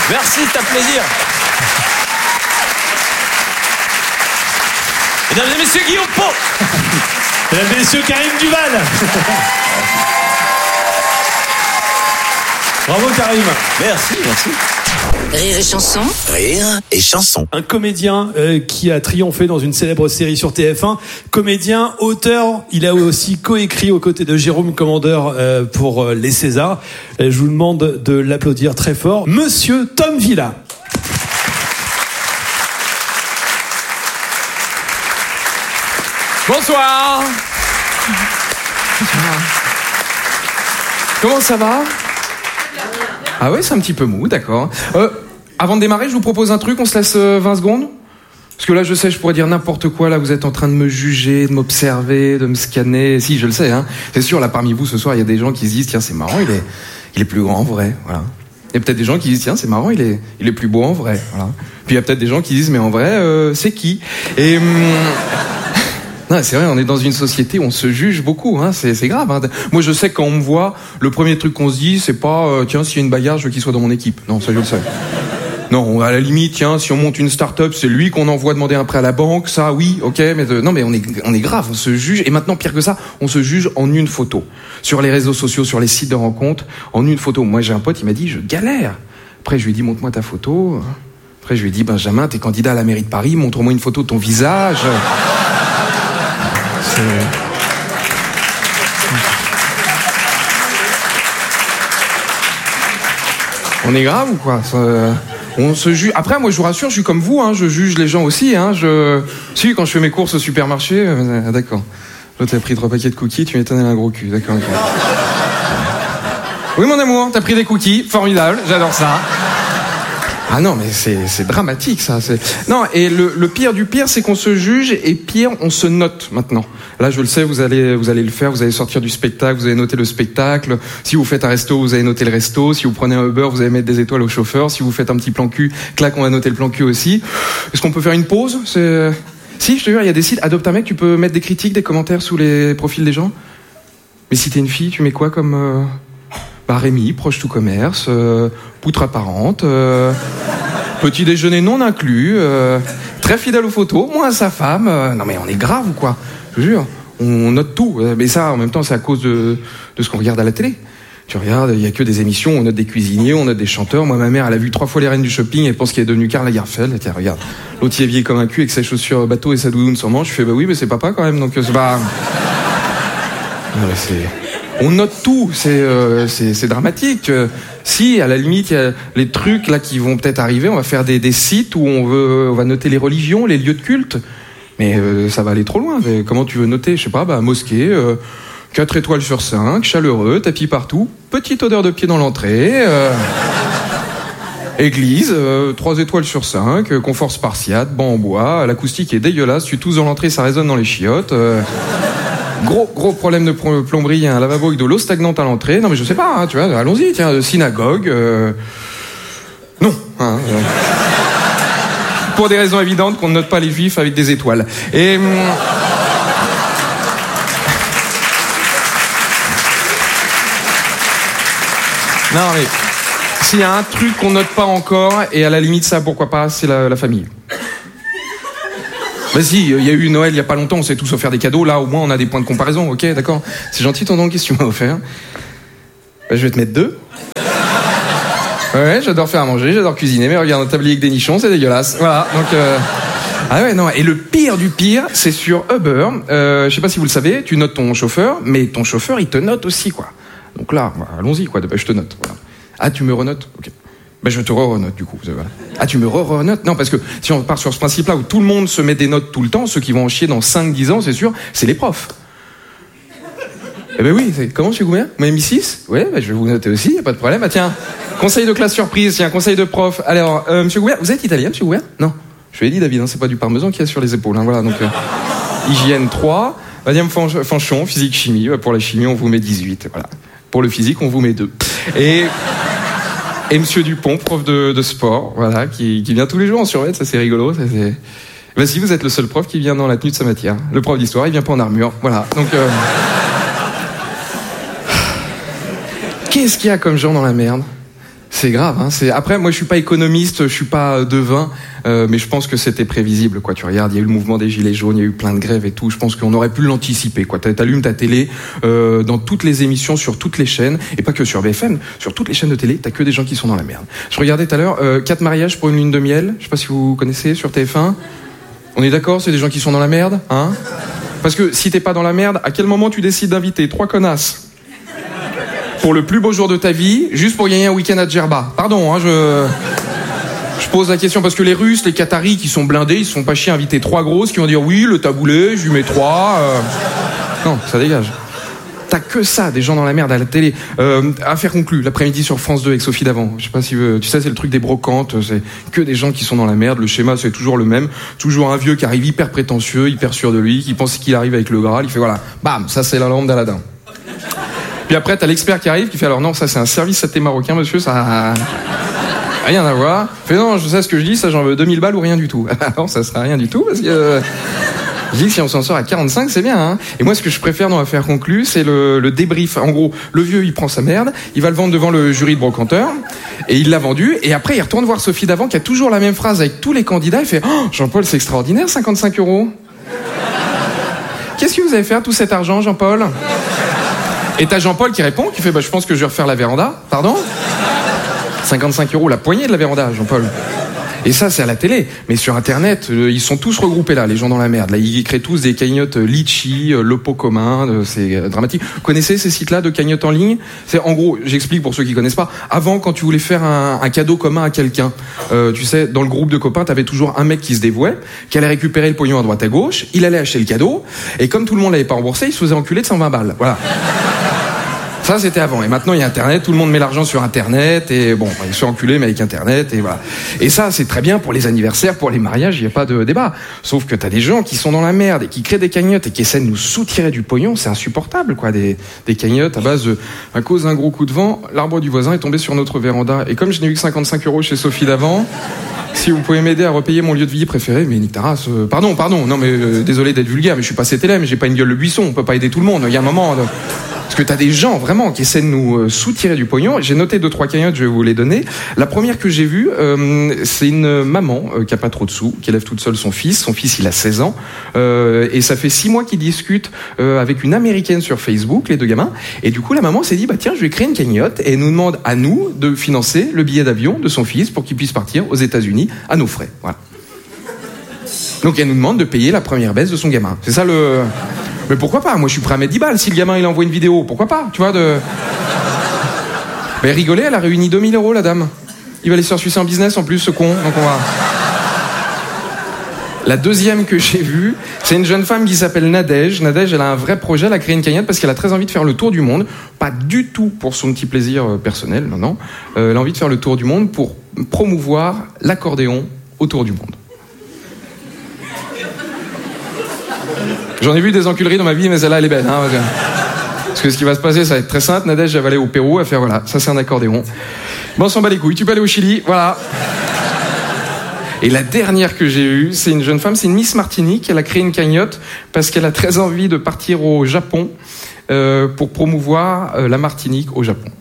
Merci, c'est un plaisir. Mesdames et messieurs, Guillaume Pau. Mesdames et messieurs, Karim Duval. Bravo Karim. Merci. Rire et chanson. Rire et chanson. Un comédien qui a triomphé dans une célèbre série sur TF1. Comédien, auteur, il a aussi coécrit aux côtés de Jérôme Commandeur pour les Césars. Je vous demande de l'applaudir très fort. Monsieur Tom Villa. Bonsoir. Comment ça va ? Ah ouais, c'est un petit peu mou, d'accord. Avant de démarrer, je vous propose un truc, on se laisse 20 secondes ? Parce que là, je sais, je pourrais dire n'importe quoi, là, vous êtes en train de me juger, de m'observer, de me scanner. Si, je le sais, hein. C'est sûr, là, parmi vous, ce soir, il y a des gens qui se disent, tiens, c'est marrant, il est plus grand en vrai, voilà. Il y a peut-être des gens qui disent, tiens, c'est marrant, il est plus beau en vrai, voilà. Puis il y a peut-être des gens qui disent, mais en vrai, c'est qui ? Et... Non, c'est vrai, on est dans une société où on se juge beaucoup, hein, c'est grave. Hein. Moi, je sais que quand on me voit, le premier truc qu'on se dit, c'est pas tiens, s'il y a une bagarre, je veux qu'il soit dans mon équipe. Non, ça, je le sais. Non, à la limite, tiens, si on monte une start-up, c'est lui qu'on envoie demander un prêt à la banque, ça, oui, ok, mais non, mais on est grave, on se juge, et maintenant, pire que ça, on se juge en une photo. Sur les réseaux sociaux, sur les sites de rencontres, en une photo. Moi, j'ai un pote, il m'a dit, je galère. Après, je lui ai dit, montre-moi ta photo. Après, je lui ai dit, Benjamin, t'es candidat à la mairie de Paris, montre-moi une photo de ton visage. On est grave ou quoi ? On se juge. Après, moi, je vous rassure, je suis comme vous, hein, je juge les gens aussi. Hein, Si, quand je fais mes courses au supermarché, d'accord. L'autre a pris 3 paquets de cookies, tu m'étonnes, elle a un gros cul, d'accord. Okay. Oui, mon amour, t'as pris des cookies, formidable, j'adore ça. Ah non, mais c'est dramatique, ça. Non, et le pire du pire, c'est qu'on se juge, et pire, on se note maintenant. Là, je le sais, vous allez le faire, vous allez sortir du spectacle, vous allez noter le spectacle. Si vous faites un resto, vous allez noter le resto. Si vous prenez un Uber, vous allez mettre des étoiles au chauffeur. Si vous faites un petit plan cul, clac, on va noter le plan cul aussi. Est-ce qu'on peut faire une pause ? Si, je te jure, il y a des sites, Adopte un mec, tu peux mettre des critiques, des commentaires sous les profils des gens. Mais si t'es une fille, tu mets quoi comme... Rémi, proche tout commerce, poutre apparente, petit déjeuner non inclus, très fidèle aux photos, moins à sa femme. Non mais on est grave ou quoi ? Je jure, on note tout. Mais ça, en même temps, c'est à cause de ce qu'on regarde à la télé. Tu regardes, il y a que des émissions, on note des cuisiniers, on note des chanteurs. Moi, ma mère, elle a vu 3 fois les reines du shopping, elle pense qu'elle est devenue Karl Lagerfeld. Tiens, regarde, l'autre il est habillé comme un cul avec ses chaussures bateau et sa doudoune sans manche. Je fais, bah oui, mais c'est papa quand même, donc c'est pas... Non, mais on note tout, c'est dramatique. Si, à la limite, il y a les trucs là qui vont peut-être arriver, on va faire des sites où on va noter les religions, les lieux de culte. Mais ça va aller trop loin. Mais comment tu veux noter ? Je sais pas, mosquée, 4 étoiles sur 5, chaleureux, tapis partout, petite odeur de pied dans l'entrée, église, 3 étoiles sur 5, confort spartiate, banc en bois, l'acoustique est dégueulasse, tu tousses dans l'entrée, ça résonne dans les chiottes. Gros problème de plomberie, il y a un lavabo avec de l'eau stagnante à l'entrée. Non mais je sais pas, hein, tu vois, allons-y, tiens, synagogue. Non. Hein, pour des raisons évidentes qu'on ne note pas les juifs avec des étoiles. Et... Non mais... S'il y a un truc qu'on note pas encore, et à la limite ça, pourquoi pas, c'est la famille. Vas-y, il y a eu Noël il y a pas longtemps, on s'est tous offert des cadeaux, là au moins on a des points de comparaison, ok, d'accord. C'est gentil ton don, qu'est-ce que tu m'as offert ? Je vais te mettre 2. Ouais, j'adore faire à manger, j'adore cuisiner, mais regarde, un tablier avec des nichons, c'est dégueulasse. Voilà, donc... Ah ouais, non, et le pire du pire, c'est sur Uber. Je sais pas si vous le savez, tu notes ton chauffeur, mais ton chauffeur, il te note aussi, quoi. Donc là, allons-y, quoi, je te note, voilà. Ah, tu me renotes ? Ok. Je te re-renote du coup. Voilà. Ah, tu me re-renotes ? Non, parce que si on part sur ce principe-là où tout le monde se met des notes tout le temps, ceux qui vont en chier dans 5-10 ans, c'est sûr, c'est les profs. Eh ben oui, comment, monsieur Goubert ? Vous m'avez mis 6 ? Ouais, je vais vous noter aussi, y a pas de problème. Ah tiens, conseil de classe surprise, tiens, conseil de prof. Alors, monsieur Goubert, vous êtes italien, monsieur Goubert ? Non. Je lui ai dit, David, hein, c'est pas du parmesan qu'il y a sur les épaules. Hein, voilà, donc, hygiène 3, Madame Fanchon, physique chimie. Pour la chimie, on vous met 18, voilà. Pour le physique, on vous met 2. Et monsieur Dupont, prof de sport, voilà, qui vient tous les jours en survêt, ça c'est rigolo. Ça, c'est... Vas-y, vous êtes le seul prof qui vient dans la tenue de sa matière. Le prof d'histoire, il vient pas en armure, voilà. Donc, qu'est-ce qu'il y a comme gens dans la merde ? C'est grave, hein. Après, moi, je suis pas économiste, je suis pas devin, mais je pense que c'était prévisible, quoi. Tu regardes, il y a eu le mouvement des gilets jaunes, il y a eu plein de grèves et tout. Je pense qu'on aurait pu l'anticiper, quoi. T'allumes ta télé, dans toutes les émissions, sur toutes les chaînes, et pas que sur BFM, sur toutes les chaînes de télé, t'as que des gens qui sont dans la merde. Je regardais tout à l'heure, 4 mariages pour une lune de miel. Je sais pas si vous connaissez sur TF1. On est d'accord, c'est des gens qui sont dans la merde, hein? Parce que si t'es pas dans la merde, à quel moment tu décides d'inviter 3 connasses pour le plus beau jour de ta vie, juste pour gagner un week-end à Djerba? Pardon, hein, je pose la question parce que les Russes, les Qataris qui sont blindés, ils se font pas chier à inviter 3 grosses qui vont dire oui, le taboulé, je lui mets 3. Non, ça dégage. T'as que ça, des gens dans la merde à la télé. Affaire conclue, l'après-midi sur France 2 avec Sophie Davant. Je sais pas si tu sais, c'est le truc des brocantes, c'est que des gens qui sont dans la merde. Le schéma, c'est toujours le même. Toujours un vieux qui arrive hyper prétentieux, hyper sûr de lui, qui pense qu'il arrive avec le Graal. Il fait voilà, bam, ça c'est la lampe d'Aladin. Puis après, t'as l'expert qui arrive, qui fait alors non, ça c'est un service saté marocain, monsieur, ça a rien à voir. Il fait non, je sais ce que je dis, ça j'en veux 2000 balles ou rien du tout. Non, ça sera rien du tout parce que... Je dis que si on s'en sort à 45, c'est bien, hein. Et moi, ce que je préfère dans l'affaire conclue, c'est le débrief. En gros, le vieux, il prend sa merde, il va le vendre devant le jury de brocanteur, et il l'a vendu, et après, il retourne voir Sophie Davant, qui a toujours la même phrase avec tous les candidats, il fait oh, Jean-Paul, c'est extraordinaire, 55 €. Qu'est-ce que vous allez faire tout cet argent, Jean-Paul? Et t'as Jean-Paul qui répond, qui fait bah, je pense que je vais refaire la véranda. Pardon? 55 € la poignée de la véranda, Jean-Paul. Et ça, c'est à la télé. Mais sur Internet, ils sont tous regroupés là, les gens dans la merde. Là, ils créent tous des cagnottes Litchi, le pot commun, c'est dramatique. Vous connaissez ces sites-là de cagnottes en ligne? C'est en gros, j'explique pour ceux qui connaissent pas. Avant, quand tu voulais faire un cadeau commun à quelqu'un, tu sais, dans le groupe de copains, t'avais toujours un mec qui se dévouait, qui allait récupérer le pognon à droite à gauche, il allait acheter le cadeau, et comme tout le monde l'avait pas remboursé, il se faisait enculer de 120 balles. Voilà. Ça, c'était avant. Et maintenant, il y a Internet. Tout le monde met l'argent sur Internet. Et bon, ils sont enculés, mais avec Internet. Et voilà. Et ça, c'est très bien pour les anniversaires, pour les mariages. Il n'y a pas de débat. Sauf que t'as des gens qui sont dans la merde et qui créent des cagnottes et qui essaient de nous soutirer du pognon. C'est insupportable, quoi. Des cagnottes à base de, à cause d'un gros coup de vent, l'arbre du voisin est tombé sur notre véranda. Et comme je n'ai eu que 55 € chez Sophie Davant, si vous pouvez m'aider à repayer mon lieu de vie préféré, mais nique ta race. Pardon. Non, mais désolé d'être vulgaire, mais je suis pas cet élève, mais j'ai pas une gueule de buisson. On peut pas aider tout le monde. Il y a un moment. Parce que t'as des gens vraiment qui essaient de nous soutirer du pognon. J'ai noté 2-3 cagnottes, je vais vous les donner. La première que j'ai vue, c'est une maman qui a pas trop de sous, qui élève toute seule son fils. Son fils, il a 16 ans. Et ça fait 6 mois qu'ils discutent avec une Américaine sur Facebook, les deux gamins. Et du coup, la maman s'est dit, bah tiens, je vais créer une cagnotte. Et elle nous demande à nous de financer le billet d'avion de son fils pour qu'il puisse partir aux États-Unis à nos frais. Voilà. Donc elle nous demande de payer la première baisse de son gamin. C'est ça le... Mais pourquoi pas? Moi, je suis prêt à mettre 10 balles. Si le gamin, il envoie une vidéo, pourquoi pas? Tu vois, Mais rigolez, elle a réuni 2000 €, la dame. Il va aller se faire sucer en business, en plus, ce con. Donc on va... La deuxième que j'ai vue, c'est une jeune femme qui s'appelle Nadège. Nadège, elle a un vrai projet, elle a créé une cagnotte parce qu'elle a très envie de faire le tour du monde. Pas du tout pour son petit plaisir personnel, non. Elle a envie de faire le tour du monde pour promouvoir l'accordéon autour du monde. J'en ai vu des enculeries dans ma vie, mais celle-là, elle est belle. Hein, parce que ce qui va se passer, ça va être très simple. Nadège, elle va aller au Pérou, elle va faire, voilà, ça c'est un accordéon. Bon, on s'en bat les couilles. Tu peux aller au Chili, voilà. Et la dernière que j'ai eue, c'est une jeune femme, c'est une Miss Martinique. Elle a créé une cagnotte parce qu'elle a très envie de partir au Japon pour promouvoir la Martinique au Japon.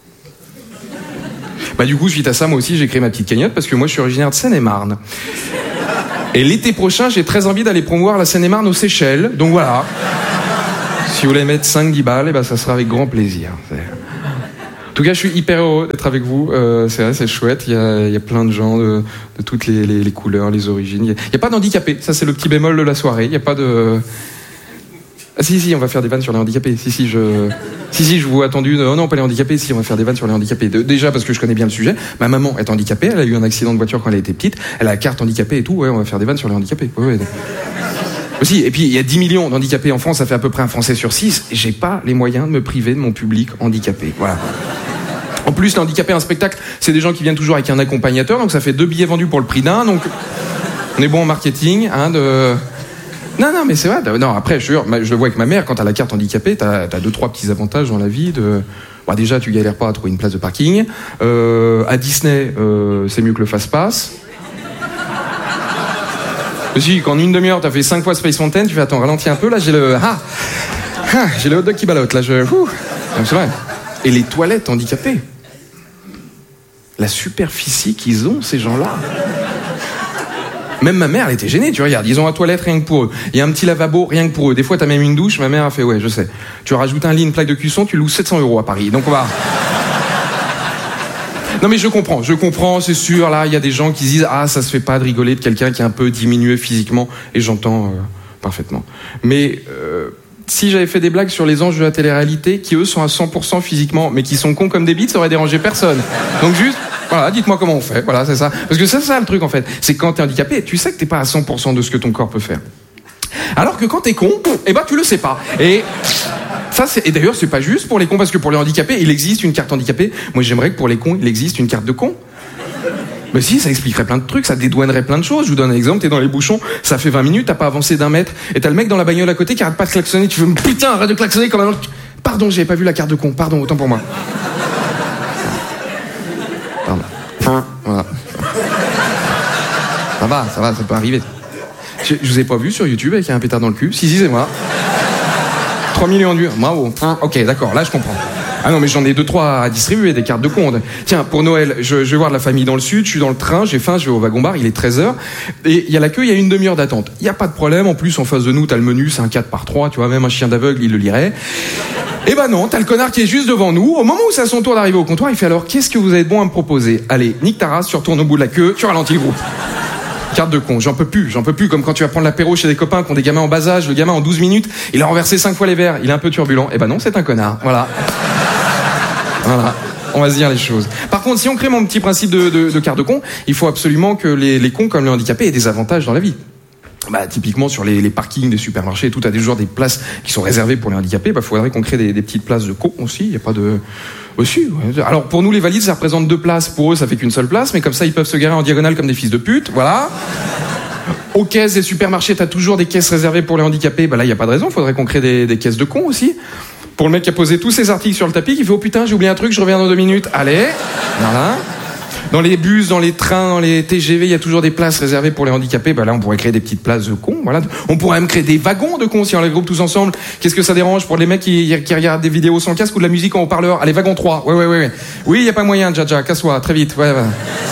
Bah du coup, suite à ça, moi aussi, j'ai créé ma petite cagnotte parce que moi, je suis originaire de Seine-et-Marne. Et l'été prochain, j'ai très envie d'aller promouvoir la Seine-et-Marne aux Seychelles. Donc voilà. Si vous voulez mettre 5-10 balles, eh ben, ça sera avec grand plaisir. En tout cas, je suis hyper heureux d'être avec vous. C'est vrai, c'est chouette. Il y a plein de gens de toutes les couleurs, les origines. Il n'y a pas d'handicapés. Ça, c'est le petit bémol de la soirée. Il n'y a pas de... Ah si, on va faire des vannes sur les handicapés. Si, je vous ai attendu. Non, pas les handicapés. Si, on va faire des vannes sur les handicapés. Déjà parce que je connais bien le sujet. Ma maman est handicapée. Elle a eu un accident de voiture quand elle était petite. Elle a la carte handicapée et tout. Ouais, on va faire des vannes sur les handicapés. Ouais. Aussi, et puis il y a 10 millions d'handicapés en France. Ça fait à peu près un Français sur 6. J'ai pas les moyens de me priver de mon public handicapé. Voilà. En plus, les handicapés, un spectacle, c'est des gens qui viennent toujours avec un accompagnateur. Donc ça fait 2 billets vendus pour le prix d'un. Donc on est bon en marketing, hein, Non, mais c'est vrai. Non, après, je le vois avec ma mère, quand t'as la carte handicapée, t'as 2-3 petits avantages dans la vie. Bah, déjà, tu galères pas à trouver une place de parking. À Disney, c'est mieux que le fast-pass. Si, quand en une demi-heure, t'as fait 5 fois Space Mountain, tu fais, attends, ralentis un peu, là, j'ai le hot dog qui ballotte, là, c'est vrai. Et les toilettes handicapées. la superficie qu'ils ont, ces gens-là. Même ma mère, elle était gênée, tu regardes, ils ont un toilette rien que pour eux. Il y a un petit lavabo rien que pour eux. Des fois, t'as même une douche, ma mère a fait, ouais, je sais. Tu rajoutes un lit, une plaque de cuisson, tu loues 700 € à Paris. Donc on va... Non mais je comprends, c'est sûr, là, il y a des gens qui disent, ah, ça se fait pas de rigoler de quelqu'un qui est un peu diminué physiquement, et j'entends parfaitement. Mais si j'avais fait des blagues sur les anges de la télé-réalité, qui eux sont à 100% physiquement, mais qui sont cons comme des bites, ça aurait dérangé personne. Donc juste... Voilà, dites-moi comment on fait, voilà, c'est ça. Parce que c'est ça le truc en fait, c'est que quand t'es handicapé, tu sais que t'es pas à 100% de ce que ton corps peut faire. Alors que quand t'es con, eh ben tu le sais pas. Et ça, et d'ailleurs c'est pas juste pour les cons, parce que pour les handicapés, il existe une carte handicapée. Moi j'aimerais que pour les cons, il existe une carte de con. Mais si, ça expliquerait plein de trucs, ça dédouanerait plein de choses. Je vous donne un exemple, t'es dans les bouchons, ça fait 20 minutes, t'as pas avancé d'1 mètre, et t'as le mec dans la bagnole à côté qui arrête pas de klaxonner, tu veux, putain, arrête de klaxonner quand même. Pardon, j'avais pas vu la carte de con, pardon, autant pour moi. Voilà. Ça va, ça peut arriver. Je vous ai pas vu sur YouTube avec un pétard dans le cul. Si, c'est moi. 3 millions de vues. Bravo. Ok, d'accord, là je comprends. Ah non, mais j'en ai 2-3 à distribuer, des cartes de con. Tiens, pour Noël, je vais voir de la famille dans le sud, je suis dans le train, j'ai faim, je vais au wagon-bar, il est 13h, et il y a la queue, il y a une demi-heure d'attente. Il y a pas de problème, en plus, en face de nous, t'as le menu, c'est un 4x3, tu vois, même un chien d'aveugle, il le lirait. Eh ben non, t'as le connard qui est juste devant nous. Au moment où c'est à son tour d'arriver au comptoir, il fait alors, qu'est-ce que vous avez de bon à me proposer? Allez, nique ta race, tu retournes au bout de la queue, tu ralentis le groupe. Carte de con, j'en peux plus, comme quand tu vas prendre l'apéro chez des copains qui ont des gamins en bas âge, le gamin en 12 minutes, il a renversé 5 fois les verres, il est un peu turbulent. Eh ben non, c'est un connard, voilà. Voilà, on va se dire les choses. Par contre, si on crée mon petit principe de carte de con, il faut absolument que les cons comme les handicapés aient des avantages dans la vie. Bah, typiquement sur les parkings des supermarchés et tout, t'as toujours des places qui sont réservées pour les handicapés. Bah, faudrait qu'on crée des petites places de cons aussi. Il y a pas de aussi. Ouais. Alors pour nous les valides, ça représente 2 places. Pour eux, ça fait qu'une seule place, mais comme ça, ils peuvent se garer en diagonale comme des fils de pute. Voilà. Aux caisses des supermarchés, t'as toujours des caisses réservées pour les handicapés. Bah là, il y a pas de raison. Faudrait qu'on crée des caisses de cons aussi. Pour le mec qui a posé tous ses articles sur le tapis, qui fait oh putain, j'ai oublié un truc, je reviens dans 2 minutes. Allez, voilà. Dans les bus, dans les trains, dans les TGV, il y a toujours des places réservées pour les handicapés. Bah là, on pourrait créer des petites places de cons. Voilà. On pourrait même créer des wagons de cons si on les groupe tous ensemble. Qu'est-ce que ça dérange pour les mecs qui regardent des vidéos sans casque ou de la musique en haut-parleur? Allez, wagon 3. Ouais. Oui, il y a pas moyen, Jaja, casse-toi, très vite. Ouais.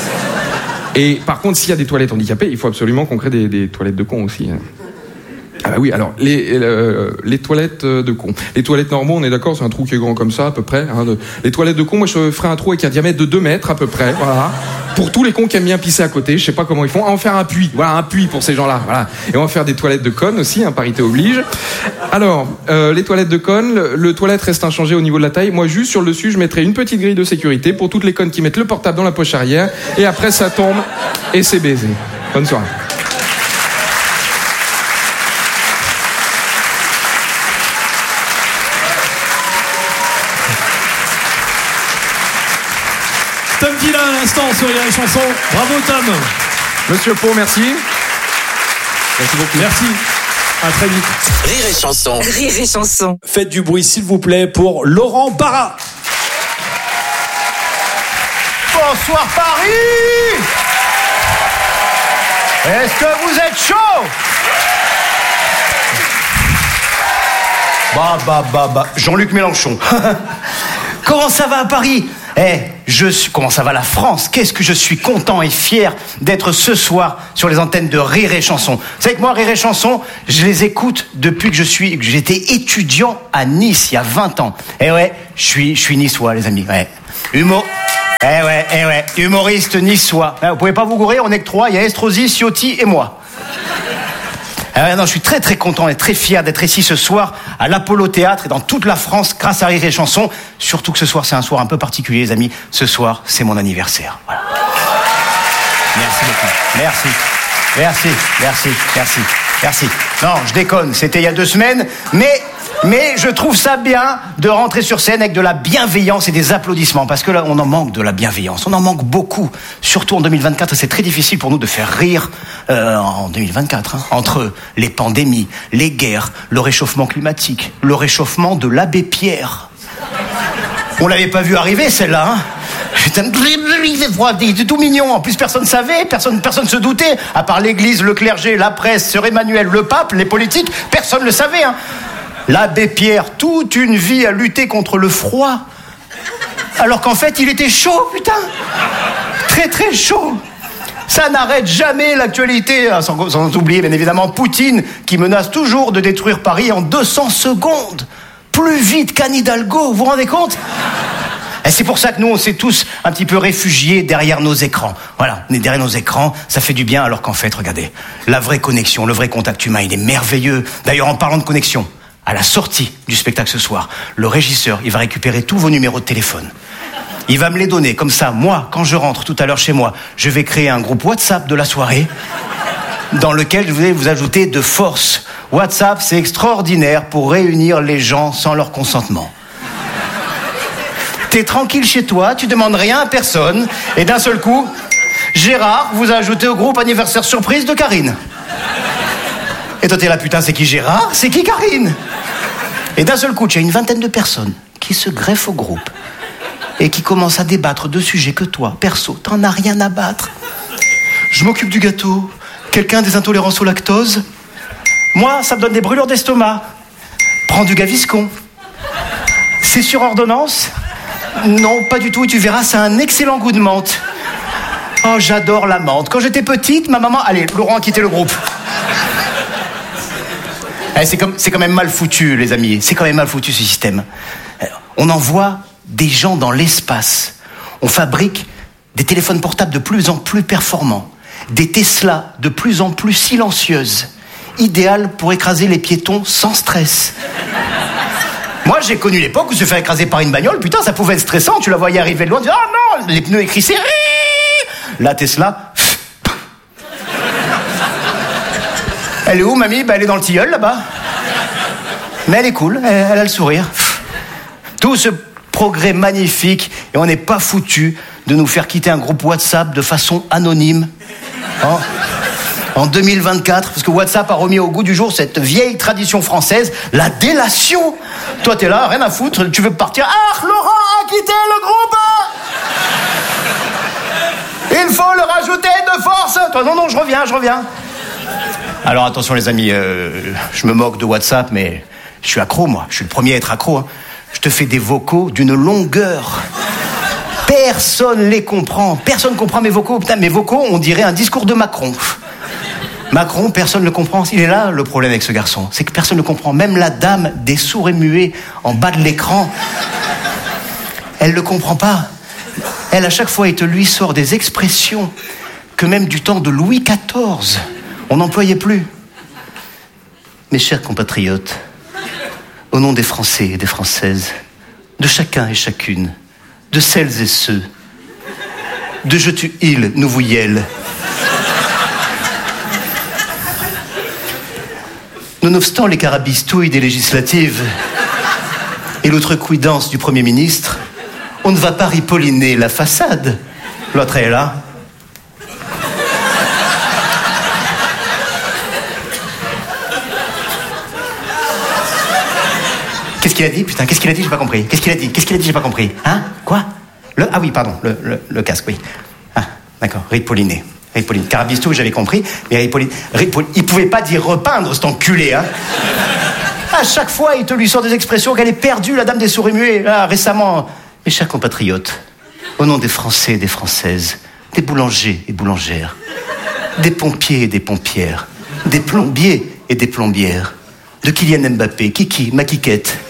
Et par contre, s'il y a des toilettes handicapées, il faut absolument qu'on crée des toilettes de cons aussi. Ah bah oui, alors les toilettes de cons. Les toilettes normaux, on est d'accord, c'est un trou qui est grand comme ça à peu près. Hein, les toilettes de cons, moi je ferais un trou avec un diamètre de 2 mètres à peu près. Voilà. Pour tous les cons qui aiment bien pisser à côté, je sais pas comment ils font. On va en faire un puits. Voilà, un puits pour ces gens-là. Voilà. Et on va faire des toilettes de connes aussi, hein, parité oblige. Alors, les toilettes de connes, le toilette reste inchangé au niveau de la taille. Moi, juste sur le dessus, je mettrais une petite grille de sécurité pour toutes les connes qui mettent le portable dans la poche arrière. Et après, ça tombe et c'est baisé. Bonne soirée. Tom Villa à l'instant sur Rire et Chanson. Bravo Tom. Monsieur Pau, merci. Merci beaucoup. Merci. À très vite. Rire et Chanson. Rire et Chanson. Faites du bruit s'il vous plaît pour Laurent Barra. Bonsoir Paris. Est-ce que vous êtes chaud? Bah. Jean-Luc Mélenchon. Comment ça va à Paris? Comment ça va la France? Qu'est-ce que je suis content et fier d'être ce soir sur les antennes de Rire et Chanson. Vous savez que moi, Rire et Chanson, je les écoute depuis que j'étais étudiant à Nice, il y a 20 ans. Ouais, je suis niçois, les amis. Ouais. Humoriste niçois. Vous pouvez pas vous gourer, on est que 3, il y a Estrosi, Ciotti et moi. Non, je suis très très content et très fier d'être ici ce soir à l'Apollo Théâtre et dans toute la France grâce à Rire et Chanson. Surtout que ce soir c'est un soir un peu particulier, les amis. Ce soir c'est mon anniversaire. Voilà. Merci beaucoup. Merci. Non, je déconne. C'était il y a 2 semaines, mais je trouve ça bien de rentrer sur scène avec de la bienveillance et des applaudissements. Parce que là, on en manque de la bienveillance. On en manque beaucoup. Surtout en 2024. C'est très difficile pour nous de faire rire en 2024. Hein, entre les pandémies, les guerres, le réchauffement climatique, le réchauffement de l'abbé Pierre. On l'avait pas vu arriver, celle-là. Hein. Putain, il était tout mignon. En plus, personne savait, personne se doutait. À part l'église, le clergé, la presse, Sœur Emmanuel, le pape, les politiques, personne le savait. Hein. L'abbé Pierre, toute une vie à lutter contre le froid. Alors qu'en fait, il était chaud, putain. Très, très chaud. Ça n'arrête jamais l'actualité, sans oublier bien évidemment Poutine qui menace toujours de détruire Paris en 200 secondes. Plus vite qu'Anne Hidalgo, vous vous rendez compte ? Et c'est pour ça que nous, on s'est tous un petit peu réfugiés derrière nos écrans. Voilà, on est derrière nos écrans, ça fait du bien, alors qu'en fait, regardez, la vraie connexion, le vrai contact humain, il est merveilleux. D'ailleurs, en parlant de connexion, à la sortie du spectacle ce soir, le régisseur, il va récupérer tous vos numéros de téléphone. Il va me les donner, comme ça, moi, quand je rentre tout à l'heure chez moi, je vais créer un groupe WhatsApp de la soirée, dans lequel je vais vous ajouter de force. WhatsApp, c'est extraordinaire pour réunir les gens sans leur consentement. T'es tranquille chez toi, tu demandes rien à personne, et d'un seul coup, Gérard vous a ajouté au groupe anniversaire surprise de Karine. Et toi t'es là, putain, c'est qui Gérard ? C'est qui Karine ? Et d'un seul coup, tu as une vingtaine de personnes qui se greffent au groupe et qui commencent à débattre de sujets que toi, perso, t'en as rien à battre. Je m'occupe du gâteau. Quelqu'un a des intolérances au lactose ? Moi, ça me donne des brûlures d'estomac. Prends du Gaviscon. C'est sur ordonnance ? Non, pas du tout, et tu verras, ça a un excellent goût de menthe. Oh, j'adore la menthe. Quand j'étais petite, ma maman... Allez, Laurent a quitté le groupe. C'est quand même mal foutu, les amis. C'est quand même mal foutu, ce système. On envoie des gens dans l'espace. On fabrique des téléphones portables de plus en plus performants. Des Tesla de plus en plus silencieuses. Idéales pour écraser les piétons sans stress. Moi, j'ai connu l'époque où se faire écraser par une bagnole, putain, ça pouvait être stressant. Tu la voyais arriver de loin, tu dis, oh non, les pneus écrissés. La Tesla. Elle est où, mamie ? Elle est dans le tilleul, là-bas. Mais elle est cool, elle a le sourire. Tout ce progrès magnifique, et on n'est pas foutu de nous faire quitter un groupe WhatsApp de façon anonyme. Hein ? En 2024, parce que WhatsApp a remis au goût du jour cette vieille tradition française, la délation. Toi, t'es là, rien à foutre, tu veux partir. Ah, Laurent a quitté le groupe. Il faut le rajouter de force. Toi, non, je reviens. Alors attention les amis, je me moque de WhatsApp, mais je suis accro, moi. Je suis le premier à être accro. Hein. Je te fais des vocaux d'une longueur. Personne les comprend. Personne comprend mes vocaux. Putain, mes vocaux, on dirait un discours de Macron. Macron, personne ne le comprend. Il est là le problème avec ce garçon. C'est que personne ne le comprend. Même la dame des sourds et muets en bas de l'écran, elle ne le comprend pas. Elle, à chaque fois, il te lui sort des expressions que même du temps de Louis XIV, on n'employait plus. Mes chers compatriotes, au nom des Français et des Françaises, de chacun et chacune, de celles et ceux, de je tu il, nous vous yel. Nonobstant les carabistouilles des législatives et l'outrecuidance du Premier ministre, on ne va pas ripolliner la façade. L'autre est là. Qu'est-ce qu'il a dit, putain ? Qu'est-ce qu'il a dit ? J'ai pas compris. Qu'est-ce qu'il a dit ? J'ai pas compris. Hein ? Quoi ? Ah oui, pardon, le casque, oui. Ah, d'accord, ripolliner. Carabistouille, j'avais compris, mais il pouvait pas dire repeindre, cet enculé, hein. À chaque fois, il te lui sort des expressions qu'elle est perdue, la dame des sourds et muets. Là, récemment, mes chers compatriotes, au nom des Français et des Françaises, des boulangers et boulangères, des pompiers et des pompières, des plombiers et des plombières, de Kylian Mbappé, Kiki, ma Kikette,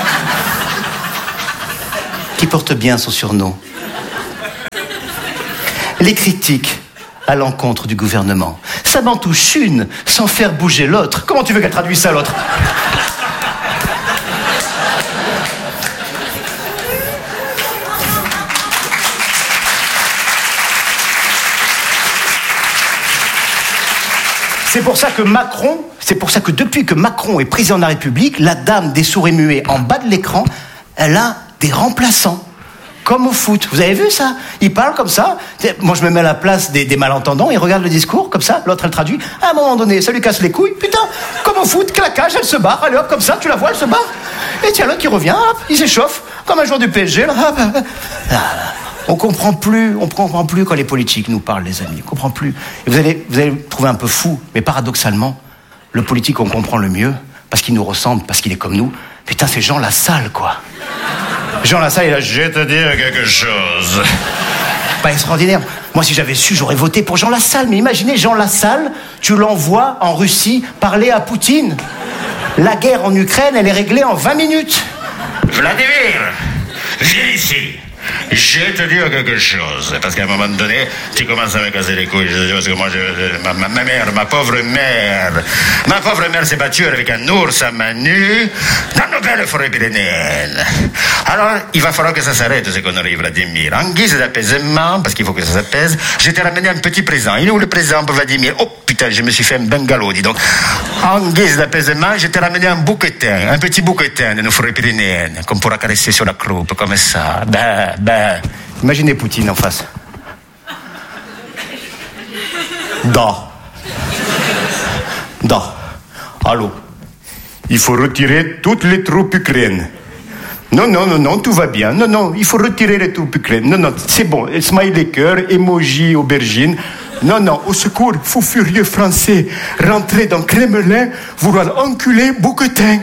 qui porte bien son surnom. Les critiques à l'encontre du gouvernement. Ça m'en touche une, sans faire bouger l'autre. Comment tu veux qu'elle traduise ça, l'autre ? C'est pour ça que depuis que Macron est président de la République, la dame des sourds et muets en bas de l'écran, elle a des remplaçants. Comme au foot. Vous avez vu ça ? Il parle comme ça. Moi, je me mets à la place des malentendants. Il regarde le discours, comme ça. L'autre, elle traduit. À un moment donné, ça lui casse les couilles. Putain, comme au foot, claquage, elle se barre. Allez hop, comme ça, tu la vois, elle se barre. Et tiens, l'autre qui revient, hop, il s'échauffe. Comme un joueur du PSG. Là, hop. On comprend plus quand les politiques nous parlent, les amis. On comprend plus. Et vous allez me trouver un peu fou, mais paradoxalement, le politique, on comprend le mieux, parce qu'il nous ressemble, parce qu'il est comme nous. Putain, ces gens, la salle, quoi. Jean Lassalle est là, je vais te dire quelque chose. Pas extraordinaire. Moi, si j'avais su, j'aurais voté pour Jean Lassalle. Mais imaginez, Jean Lassalle, tu l'envoies en Russie parler à Poutine. La guerre en Ukraine, elle est réglée en 20 minutes. Vladimir, viens ici. Je vais te dire quelque chose, parce qu'à un moment donné, tu commences à me casser les couilles. Parce que moi, ma pauvre mère s'est battue avec un ours à main nue dans nos belles forêts pyrénéennes. Alors, il va falloir que ça s'arrête, ces conneries, Vladimir. En guise d'apaisement, parce qu'il faut que ça s'apaise, je t'ai ramené un petit présent. Il est où le présent pour Vladimir? Oh putain, je me suis fait un bungalow, dis donc. En guise d'apaisement, je t'ai ramené un bouquetin, un petit bouquetin de nos forêts pyrénéennes, qu'on pourra caresser sur la croupe, comme ça. Imaginez Poutine en face. Allô. Il faut retirer toutes les troupes ukrainiennes. Non, tout va bien. Non, il faut retirer les troupes ukrainiennes. Non, c'est bon. Smiley cœur, emoji, aubergine. Non, au secours, fou furieux français. Rentrez dans Kremlin, vouloir enculer Bouquetin.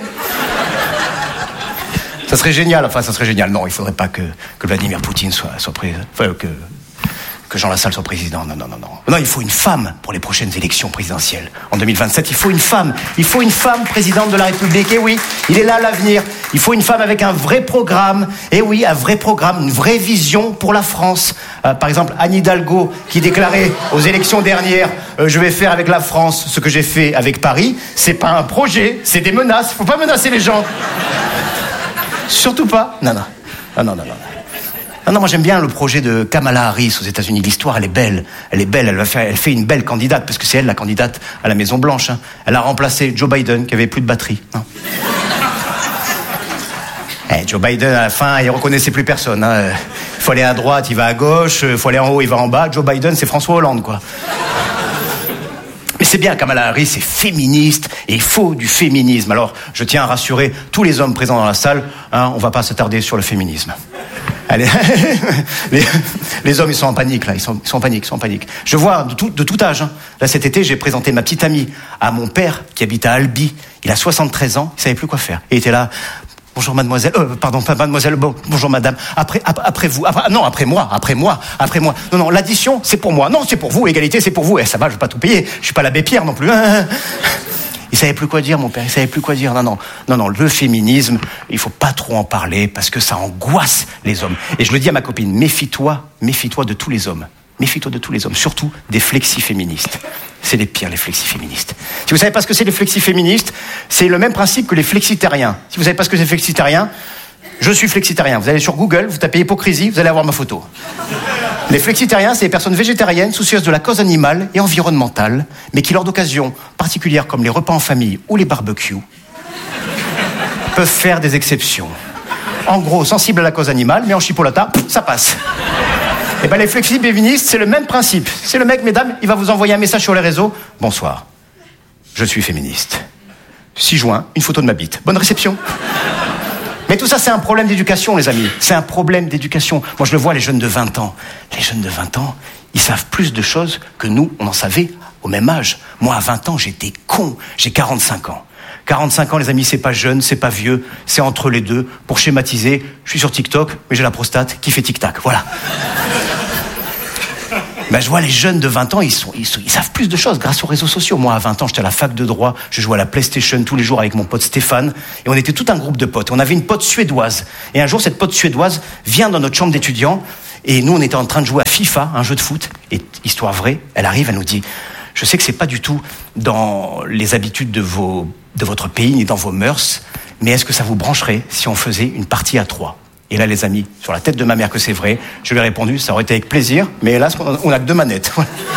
Ça serait génial. Non, il faudrait pas que Vladimir Poutine soit président. Enfin, que Jean Lassalle soit président. Non, il faut une femme pour les prochaines élections présidentielles. En 2027, il faut une femme. Il faut une femme présidente de la République. Et oui, il est là l'avenir. Il faut une femme avec un vrai programme. Et oui, un vrai programme, une vraie vision pour la France. Par exemple, Anne Hidalgo, qui déclarait aux élections dernières je vais faire avec la France ce que j'ai fait avec Paris. C'est pas un projet, c'est des menaces. Faut pas menacer les gens. Surtout pas. Non. Non, moi j'aime bien le projet de Kamala Harris aux États-Unis. L'histoire, elle est belle. Elle fait une belle candidate, parce que c'est elle la candidate à la Maison Blanche. Hein. Elle a remplacé Joe Biden, qui avait plus de batterie. Joe Biden, à la fin, il reconnaissait plus personne. Hein. Il faut aller à droite, il va à gauche. Il faut aller en haut, il va en bas. Joe Biden, c'est François Hollande, quoi. Mais c'est bien, Kamala Harris est féministe et il faut du féminisme. Alors, je tiens à rassurer tous les hommes présents dans la salle, hein, on va pas s'attarder sur le féminisme. Allez, les hommes, ils sont en panique, là, ils sont en panique. Je vois de tout âge. Hein. Là, cet été, j'ai présenté ma petite amie à mon père, qui habite à Albi. Il a 73 ans, il savait plus quoi faire. Et il était là... Bonjour mademoiselle, pardon, pas mademoiselle, bonjour madame, après vous, après moi. Non, l'addition, c'est pour moi. Non, c'est pour vous, l'égalité, c'est pour vous. Ça va, je vais pas tout payer, je suis pas l'abbé Pierre non plus. Il savait plus quoi dire, mon père, il savait plus quoi dire. Non, le féminisme, il faut pas trop en parler parce que ça angoisse les hommes. Et je le dis à ma copine, méfie-toi de tous les hommes. Méfie-toi de tous les hommes, surtout des flexi-féministes. C'est les pires, les flexi-féministes. Si vous savez pas ce que c'est les flexi-féministes, c'est le même principe que les flexitariens. Si vous savez pas ce que c'est les flexitariens, je suis flexitarien. Vous allez sur Google, vous tapez hypocrisie, vous allez avoir ma photo. Les flexitariens, c'est des personnes végétariennes, soucieuses de la cause animale et environnementale, mais qui, lors d'occasions particulières comme les repas en famille ou les barbecues, peuvent faire des exceptions. En gros, sensibles à la cause animale, mais en chipolata, ça passe. Et les flexi-féministes, c'est le même principe. C'est le mec, mesdames, il va vous envoyer un message sur les réseaux. Bonsoir, je suis féministe. 6 juin, une photo de ma bite. Bonne réception. Mais tout ça, c'est un problème d'éducation, les amis. C'est un problème d'éducation. Moi, je le vois, les jeunes de 20 ans. Les jeunes de 20 ans, ils savent plus de choses que nous, on en savait au même âge. Moi, à 20 ans, j'étais con. J'ai 45 ans. 45 ans, les amis, c'est pas jeune, c'est pas vieux, c'est entre les deux. Pour schématiser, je suis sur TikTok, mais j'ai la prostate qui fait tic-tac. Voilà. Je vois les jeunes de 20 ans, ils savent plus de choses grâce aux réseaux sociaux. Moi, à 20 ans, j'étais à la fac de droit, je jouais à la PlayStation tous les jours avec mon pote Stéphane, et on était tout un groupe de potes. On avait une pote suédoise. Et un jour, cette pote suédoise vient dans notre chambre d'étudiants, et nous, on était en train de jouer à FIFA, un jeu de foot, et histoire vraie, elle arrive, elle nous dit, je sais que c'est pas du tout dans les habitudes de votre pays, ni dans vos mœurs, mais est-ce que ça vous brancherait si on faisait une partie à 3 ? Et là, les amis, sur la tête de ma mère que c'est vrai, je lui ai répondu, ça aurait été avec plaisir, mais hélas, on n'a que 2 manettes.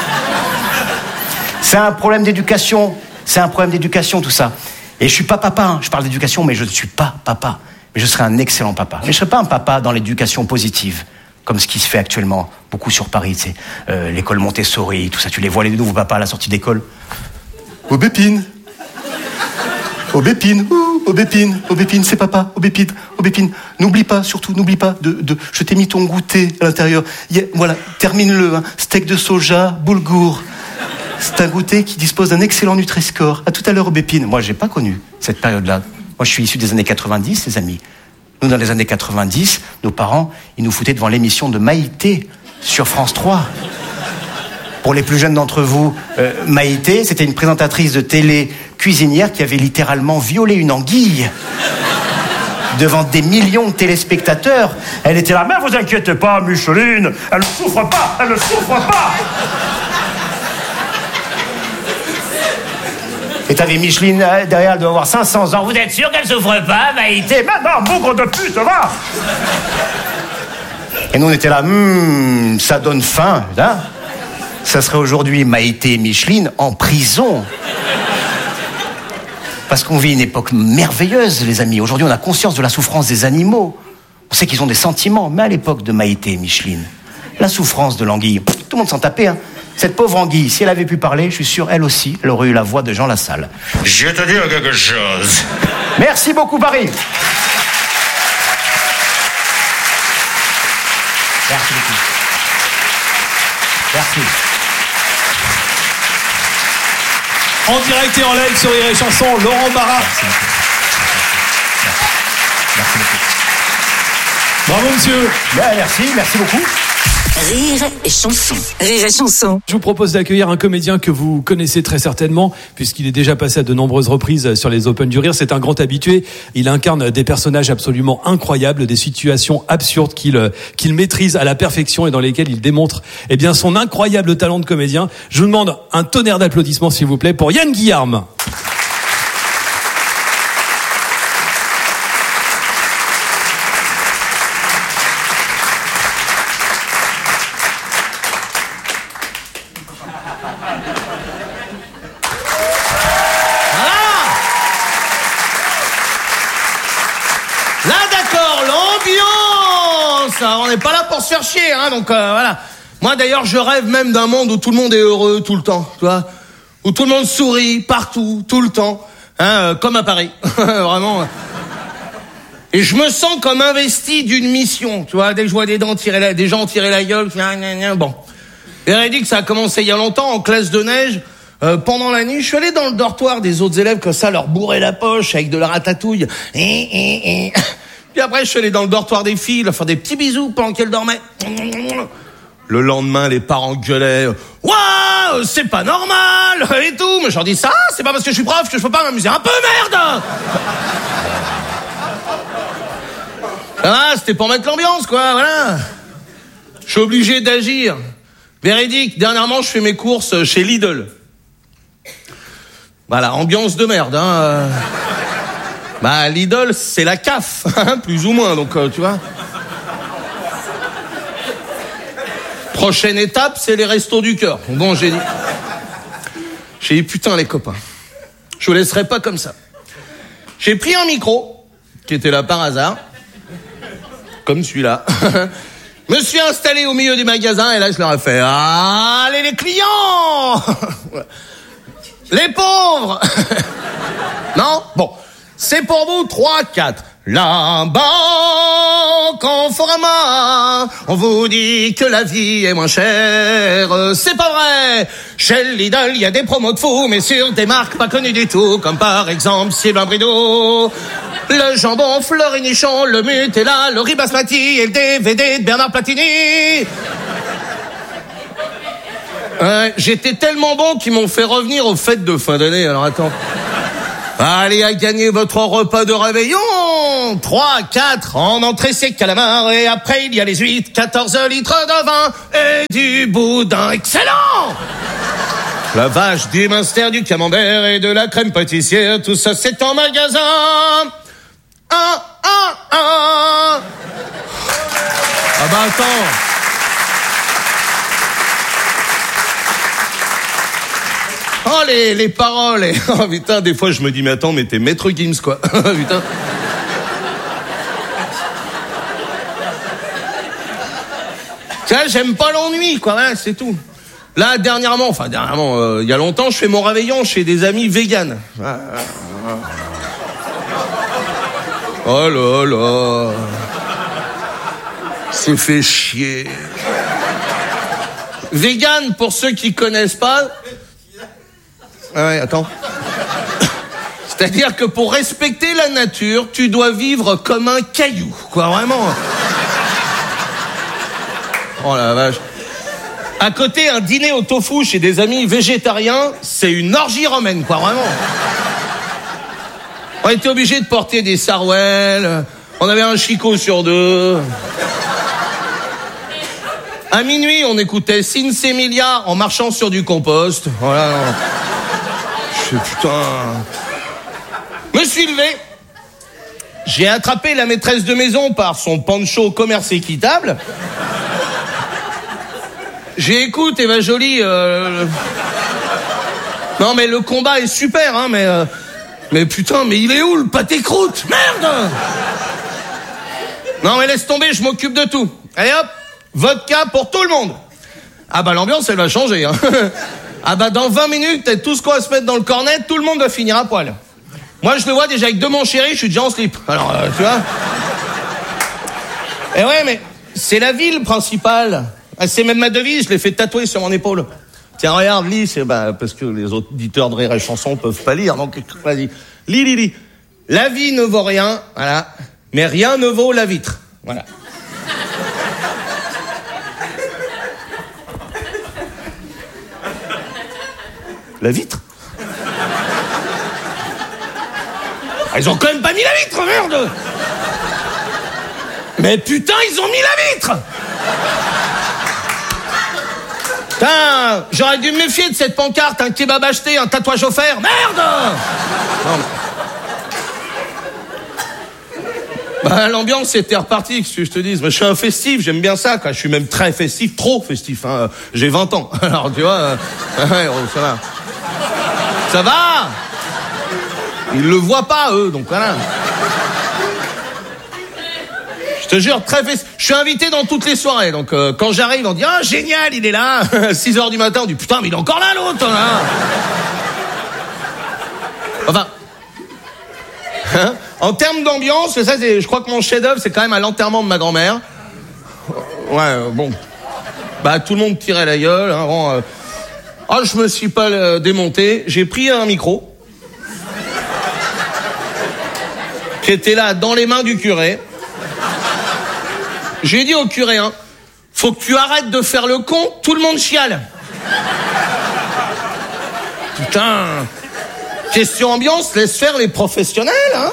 C'est un problème d'éducation, tout ça. Et je suis pas papa, hein. Je parle d'éducation, mais je ne suis pas papa. Mais je serai un excellent papa. Mais je serai pas un papa dans l'éducation positive, comme ce qui se fait actuellement, beaucoup sur Paris, tu sais, l'école Montessori, tout ça. Tu les vois, les nouveaux papas à la sortie d'école. Aubépine, c'est papa, Aubépine. N'oublie pas de je t'ai mis ton goûter à l'intérieur. Voilà, termine-le, hein. Steak de soja, boulgour. C'est un goûter qui dispose d'un excellent Nutri-Score. À tout à l'heure, Aubépine. Moi, j'ai pas connu cette période-là. Moi, je suis issu des années 90, les amis. Nous, dans les années 90, nos parents, ils nous foutaient devant l'émission de Maïté sur France 3. Pour les plus jeunes d'entre vous, Maïté, c'était une présentatrice de télé cuisinière qui avait littéralement violé une anguille devant des millions de téléspectateurs. Elle était là, mais vous inquiétez pas, Micheline, elle ne souffre pas, elle ne souffre pas. Et t'avais Micheline derrière, elle doit avoir 500 ans. Vous êtes sûr qu'elle souffre pas, Maïté? Maintenant, bougre de pute, va. Et nous, on était là, ça donne faim, hein. Ça serait aujourd'hui Maïté et Micheline en prison. Parce qu'on vit une époque merveilleuse, les amis. Aujourd'hui, on a conscience de la souffrance des animaux. On sait qu'ils ont des sentiments. Mais à l'époque de Maïté et Micheline, la souffrance de l'anguille, tout le monde s'en tapait, hein. Cette pauvre anguille, si elle avait pu parler, je suis sûr, elle aussi, elle aurait eu la voix de Jean Lassalle. Je vais te dire quelque chose. Merci beaucoup, Paris. Merci beaucoup. Merci. En direct et en live sur Rire et Chanson, Laurent Barra. Merci beaucoup. Bravo, monsieur. Merci beaucoup. Rire et Chanson. Rire et Chanson. Je vous propose d'accueillir un comédien que vous connaissez très certainement, puisqu'il est déjà passé à de nombreuses reprises sur les Open du Rire. C'est un grand habitué. Il incarne des personnages absolument incroyables, des situations absurdes qu'il maîtrise à la perfection et dans lesquelles il démontre son incroyable talent de comédien. Je vous demande un tonnerre d'applaudissements, s'il vous plaît, pour Yann Guillarme. On n'est pas là pour se faire chier, hein, donc voilà. Moi d'ailleurs, je rêve même d'un monde où tout le monde est heureux tout le temps, tu vois, où tout le monde sourit partout, tout le temps, hein, comme à Paris, vraiment. Et je me sens comme investi d'une mission, tu vois, dès que je vois des gens tirer la gueule, bon. Véridique, ça a commencé il y a longtemps, en classe de neige. Pendant la nuit, je suis allé dans le dortoir des autres élèves comme ça, leur bourrer la poche avec de la ratatouille. Puis après, je suis allé dans le dortoir des filles, leur faire des petits bisous pendant qu'elles dormaient. Le lendemain, les parents gueulaient. Waouh, c'est pas normal et tout. Mais je leur dis ça, c'est pas parce que je suis prof que je peux pas m'amuser un peu, merde. Ah, c'était pour mettre l'ambiance, quoi, voilà. Je suis obligé d'agir. Véridique, dernièrement, je fais mes courses chez Lidl. Voilà, ambiance de merde, hein. Bah, Lidl, c'est la CAF, hein, plus ou moins, donc, tu vois. Prochaine étape, c'est les restos du cœur. Bon, j'ai dit, putain, les copains, je vous laisserai pas comme ça. J'ai pris un micro, qui était là par hasard, comme celui-là. Me suis installé au milieu du magasin, et là, je leur ai fait, allez, les clients! Les pauvres! Non? Bon. C'est pour vous, 3, 4. La banque en Forama, on vous dit que la vie est moins chère. C'est pas vrai. Chez Lidl, il y a des promos de fou, mais sur des marques pas connues du tout, comme par exemple Sylvain Brideau, le jambon Fleury-Nichon, le Nutella, le riz basmati et le DVD de Bernard Platini. J'étais tellement bon qu'ils m'ont fait revenir aux fêtes de fin d'année. Alors attends. Allez à gagner votre repas de réveillon. 3, 4 en entrée c'est calamar. Et après il y a les huîtres, 14 litres de vin et du boudin excellent. La vache, du minster, du camembert et de la crème pâtissière. Tout ça c'est en magasin. Ah bah attends. Oh, les paroles. Oh, putain, des fois, je me dis, mais attends, mais t'es Maître Gims, quoi. Putain. Tu vois, j'aime pas l'ennui, quoi, voilà, c'est tout. Là, dernièrement, il y a longtemps, je fais mon réveillon chez des amis véganes. Oh là là. C'est fait chier. Vegan, pour ceux qui connaissent pas... Ah ouais, attends. C'est-à-dire que pour respecter la nature, tu dois vivre comme un caillou, quoi, vraiment. Oh la vache. À côté, un dîner au tofu chez des amis végétariens, c'est une orgie romaine, quoi, vraiment. On était obligés de porter des sarouels, on avait un chicot sur 2. À minuit, on écoutait Sinsemilia en marchant sur du compost. Voilà. Je fais putain... Me suis levé. J'ai attrapé la maîtresse de maison par son poncho commerce équitable. J'ai écoute, Eva Jolie. Non mais le combat est super, hein, mais putain, mais il est où le pâté croûte? Merde! Non mais laisse tomber, je m'occupe de tout. Allez hop, vodka pour tout le monde. Ah bah l'ambiance elle va changer, hein. Ah bah dans 20 minutes, tout ce qu'on va se mettre dans le cornet, tout le monde va finir à poil. Moi je le vois déjà avec 2 mon chéri, je suis déjà en slip. Alors tu vois. Et ouais mais c'est la ville principale. C'est même ma devise, je l'ai fait tatouer sur mon épaule. Tiens regarde, lis, c'est parce que les auditeurs de Rire et Chanson peuvent pas lire, donc vas-y. Lis. La vie ne vaut rien, voilà. Mais rien ne vaut la vitre. Voilà. La vitre? Ils ont quand même pas mis la vitre, merde! Mais putain, ils ont mis la vitre! Putain, j'aurais dû me méfier de cette pancarte, un kebab acheté, un tatouage offert, merde! Non, bah, l'ambiance était repartie, que je te dise. Je suis un festif, j'aime bien ça, quoi. Je suis même très festif, trop festif, hein. J'ai 20 ans. Alors, tu vois, ça va. Ça va! Ils le voient pas, eux, donc voilà. Je te jure, très festif. Je suis invité dans toutes les soirées, donc quand j'arrive, on dit « Ah, génial, il est là !» 6h du matin, on dit « Putain, mais il est encore là, l'autre, là !» Enfin... Hein, en termes d'ambiance, ça, je crois que mon chef-d'œuvre, c'est quand même à l'enterrement de ma grand-mère. Ouais, bon. Bah, tout le monde tirait la gueule. Hein, bon, je me suis pas démonté. J'ai pris un micro qui était là dans les mains du curé. J'ai dit au curé, hein, faut que tu arrêtes de faire le con, tout le monde chiale. Putain. Question ambiance, laisse faire les professionnels, hein.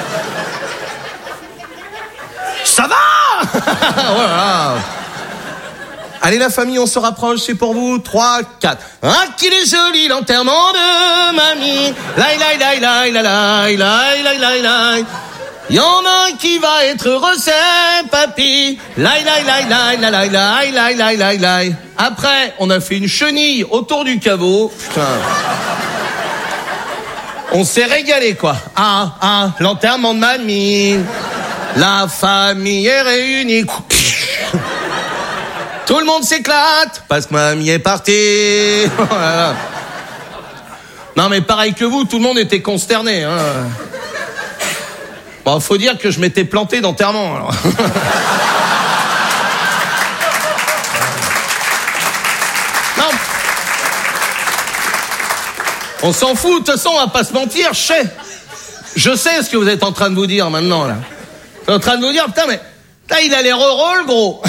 Ça va. Voilà. Allez la famille, on se rapproche, c'est pour vous. 3, 4. Ah, qu'il est joli l'enterrement de mamie. Laï, laï, laï, laï, laï, laï, laï, laï, laï. Y en a un qui va être heureux, c'est papy. Laï, laï, laï, laï, laï, laï, laï, laï, laï, laï. Après, on a fait une chenille autour du caveau. Putain. On s'est régalé, quoi. L'enterrement de mamie. La famille est réunie. Tout le monde s'éclate parce que mamie est partie. Voilà. Non, mais pareil que vous, tout le monde était consterné. Hein. Bon, faut dire que je m'étais planté d'enterrement. Alors. Non. On s'en fout, de toute façon, on va pas se mentir, je sais ce que vous êtes en train de vous dire maintenant, là. Vous êtes en train de vous dire, putain, mais là, il a l'air heureux, le gros.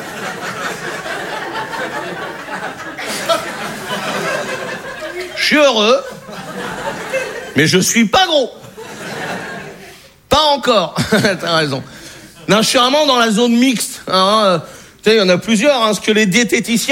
Je suis heureux, mais je suis pas gros. Pas encore. T'as raison. Non, je suis vraiment dans la zone mixte. Hein. Tu sais, il y en a plusieurs, hein, ce que les diététiciens